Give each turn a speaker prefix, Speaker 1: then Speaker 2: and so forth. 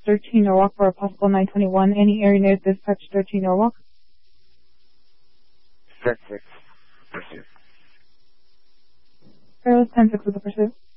Speaker 1: 13 Norwalk for a possible 921. Any area near dispatch 13 Norwalk?
Speaker 2: Set 6, pursuit.
Speaker 1: Carlos 10-6 with the pursuit.